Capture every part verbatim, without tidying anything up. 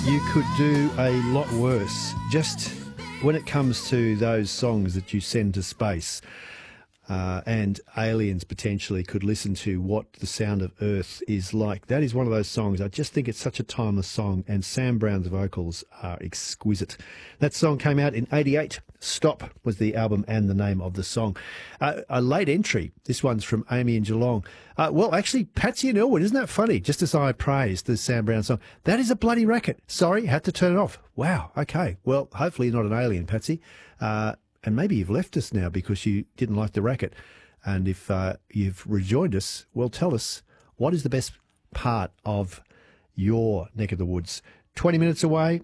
You could do a lot worse. Just when it comes to those songs that you send to space, uh, and aliens potentially could listen to what the sound of Earth is like. That is one of those songs. I just think it's such a timeless song, and Sam Brown's vocals are exquisite. That song came out in eighty-eight. Stop was the album and the name of the song. Uh, a late entry. This one's from Amy and Geelong. Uh, well, actually, Patsy and Elwood, isn't that funny? Just as I praised the Sam Brown song. That is a bloody racket. Sorry, had to turn it off. Wow, okay. Well, hopefully not an alien, Patsy. Uh, and maybe you've left us now because you didn't like the racket. And if uh, you've rejoined us, well, tell us, what is the best part of your neck of the woods? twenty minutes away,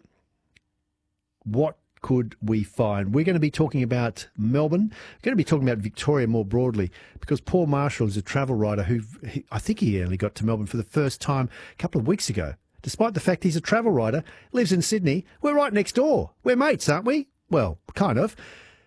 what could we find? We're going to be talking about Melbourne. We're going to be talking about Victoria more broadly, because Paul Marshall is a travel writer who, he, I think he only got to Melbourne for the first time a couple of weeks ago. Despite the fact he's a travel writer, lives in Sydney, we're right next door. We're mates, aren't we? Well, kind of.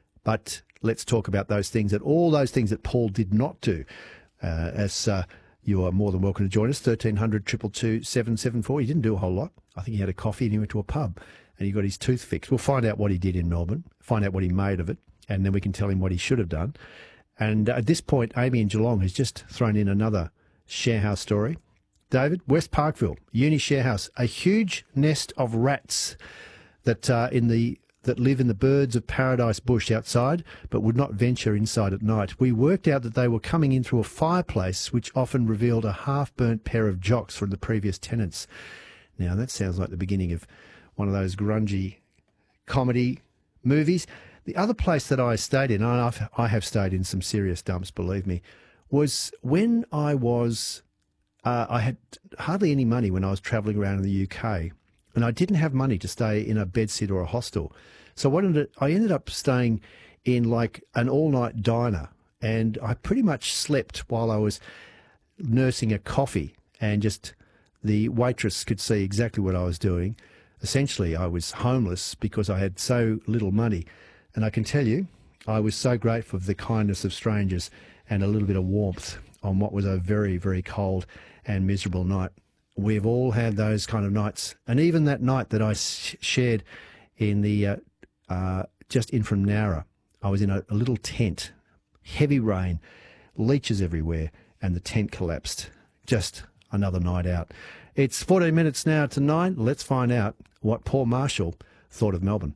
But let's talk about those things, that all those things that Paul did not do. Uh, as uh, you are more than welcome to join us, thirteen hundred, two two two, seven seven four. He didn't do a whole lot. I think he had a coffee and he went to a pub and he got his tooth fixed. We'll find out what he did in Melbourne, find out what he made of it, and then we can tell him what he should have done. And at this point, Amy in Geelong has just thrown in another sharehouse story. David, West Parkville, Uni Sharehouse, a huge nest of rats that uh, in the that live in the birds of paradise bush outside, but would not venture inside at night. We worked out that they were coming in through a fireplace, which often revealed a half-burnt pair of jocks from the previous tenants. Now, that sounds like the beginning of one of those grungy comedy movies. The other place that I stayed in, and I've, I have stayed in some serious dumps, believe me, was when I was, uh, I had hardly any money when I was travelling around in the U K, and I didn't have money to stay in a bedsit or a hostel. So what ended, I ended up staying in like an all-night diner, and I pretty much slept while I was nursing a coffee, and just the waitress could see exactly what I was doing. Essentially, I was homeless because I had so little money. And I can tell you, I was so grateful for the kindness of strangers and a little bit of warmth on what was a very, very cold and miserable night. We've all had those kind of nights. And even that night that I sh- shared in the, uh, uh, just in from Nowra, I was in a, a little tent, heavy rain, leeches everywhere, and the tent collapsed. Just another night out. It's fourteen minutes now to nine. Let's find out what Paul Marshall thought of Melbourne.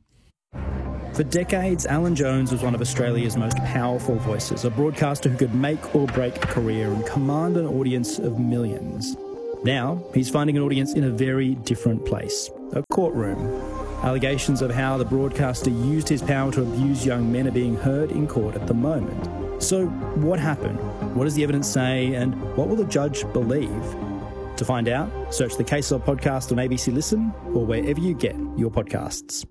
For decades, Alan Jones was one of Australia's most powerful voices, a broadcaster who could make or break a career and command an audience of millions. Now, he's finding an audience in a very different place, a courtroom. Allegations of how the broadcaster used his power to abuse young men are being heard in court at the moment. So, what happened? What does the evidence say? And what will the judge believe? To find out, search the Case Law podcast on A B C Listen or wherever you get your podcasts.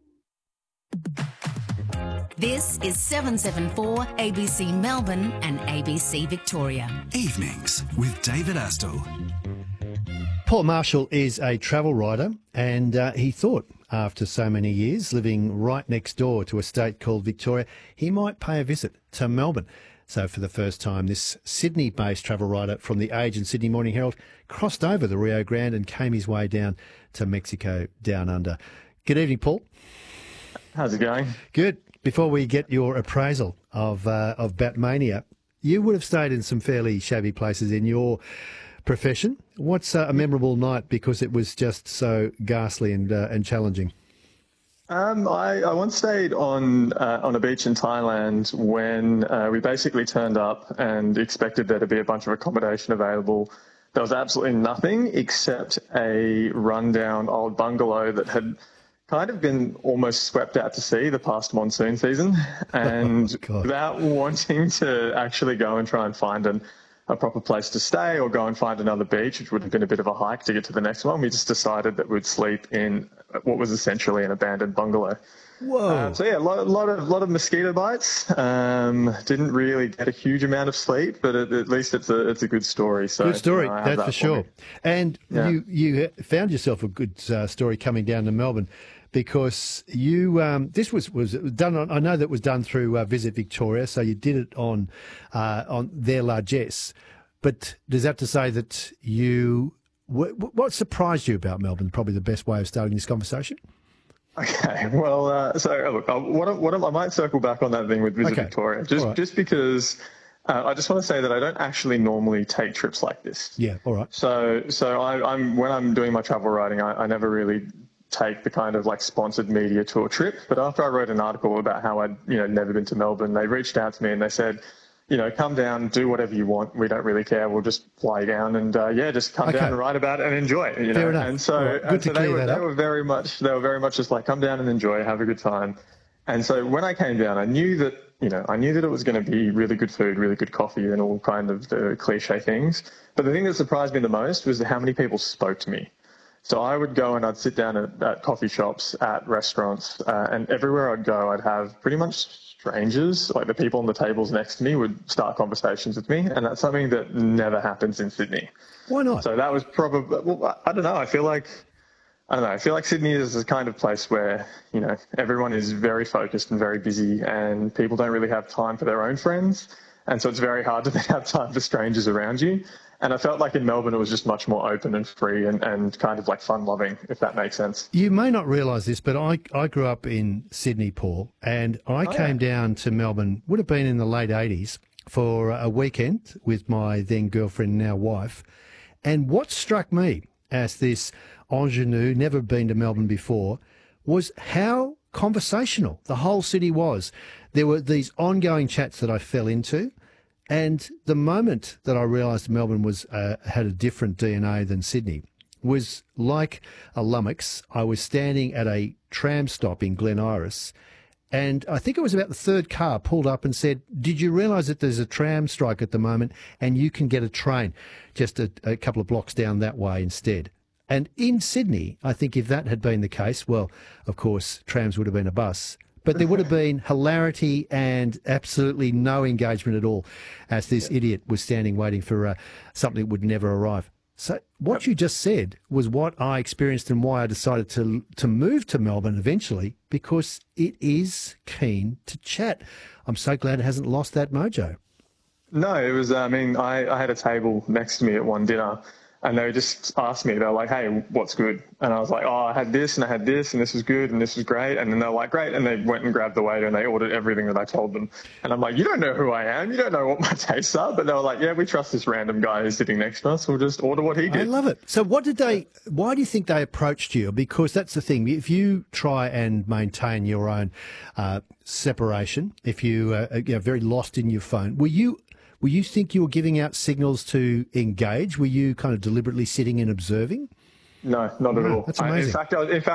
This is seven seven four A B C Melbourne and A B C Victoria. Evenings with David Astle. Paul Marshall is a travel writer, and uh, he thought after so many years living right next door to a state called Victoria, he might pay a visit to Melbourne. So for the first time, this Sydney-based travel writer from The Age and Sydney Morning Herald crossed over the Rio Grande and came his way down to Mexico down under. Good evening, Paul. How's it going? Good. Before we get your appraisal of uh, of Batmania, you would have stayed in some fairly shabby places in your profession. What's uh, a memorable night because it was just so ghastly and uh, and challenging? Um, I, I once stayed on uh, on a beach in Thailand when uh, we basically turned up and expected there to be a bunch of accommodation available. There was absolutely nothing except a rundown old bungalow that had kind of been almost swept out to sea the past monsoon season. And oh, without wanting to actually go and try and find an a proper place to stay or go and find another beach, which would have been a bit of a hike to get to the next one, we just decided that we'd sleep in what was essentially an abandoned bungalow. Whoa. Um, so yeah, a lot, lot of lot of mosquito bites. Um, didn't really get a huge amount of sleep, but at, at least it's a it's a good story. So good story, you know, that's that for sure. me. And Yeah. you you found yourself a good uh, story coming down to Melbourne, because you um, this was was done on, I know that was done through uh, Visit Victoria, so you did it on uh, on their largesse. But does that to say that you What, what surprised you about Melbourne? Probably the best way of starting this conversation. Okay, well, uh, so look, uh, what, what I might circle back on that thing with Visit Okay. Victoria, just Right. just because uh, I just want to say that I don't actually normally take trips like this. Yeah, all right. So, so I, I'm when I'm doing my travel writing, I, I never really take the kind of like sponsored media tour trip. But after I wrote an article about how I'd you know never been to Melbourne, they reached out to me and they said, you know, come down, do whatever you want. We don't really care. We'll just fly down and uh, yeah, just come Okay. down and write about it and enjoy it. You know, Fair enough. and so, All right. Good and to so they clear were that they up. were very much they were very much just like come down and enjoy, have a good time. And so when I came down, I knew that you know I knew that it was going to be really good food, really good coffee, and all kind of the cliche things. But the thing that surprised me the most was how many people spoke to me. So I would go and I'd sit down at, at coffee shops, at restaurants, uh, and everywhere I'd go, I'd have pretty much strangers, like the people on the tables next to me would start conversations with me, and that's something that never happens in Sydney. Why not? So that was probably, well, I don't know, I feel like, I don't know, I feel like Sydney is the kind of place where, you know, everyone is very focused and very busy, and people don't really have time for their own friends, and so it's very hard to have time for strangers around you. And I felt like in Melbourne it was just much more open and free and, and kind of like fun-loving, if that makes sense. You may not realise this, but I, I grew up in Sydney, Paul, and I Oh, came yeah. down to Melbourne, would have been in the late eighties, for a weekend with my then girlfriend, now wife. And what struck me as this ingenue, never been to Melbourne before, was how conversational the whole city was. There were these ongoing chats that I fell into. And the moment that I realised Melbourne was uh, had a different D N A than Sydney was like a lummox. I was standing at a tram stop in Glen Iris, and I think it was about the third car pulled up and said, "Did you realise that there's a tram strike at the moment and you can get a train just a, a couple of blocks down that way instead?" And in Sydney, I think if that had been the case, well, of course, trams would have been a bus. But there would have been hilarity and absolutely no engagement at all as this idiot was standing waiting for uh, something that would never arrive. So what you just said was what I experienced and why I decided to to move to Melbourne eventually, because it is keen to chat. I'm so glad it hasn't lost that mojo. No, it was, I mean, I, I had a table next to me at one dinner, and they just asked me, they were like, "Hey, what's good?" And I was like, "Oh, I had this and I had this and this was good and this was great." And then they're like, "Great." And they went and grabbed the waiter and they ordered everything that I told them. And I'm like, "You don't know who I am. You don't know what my tastes are." But they were like, "Yeah, we trust this random guy who's sitting next to us. We'll just order what he I did." love it. So what did they, why do you think they approached you? Because that's the thing. If you try and maintain your own uh, separation, if you uh, are you know, very lost in your phone, were you Were you think you were giving out signals to engage? Were you kind of deliberately sitting and observing? No, not at Wow, all. that's I, in amazing. fact, I, in fact,